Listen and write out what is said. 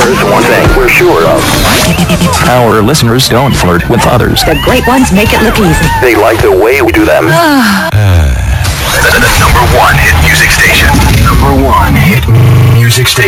There's one thing we're sure of. Our listeners don't flirt with others. The great ones make it look easy. They like the way we do them. The number one hit music station. Number one hit music station.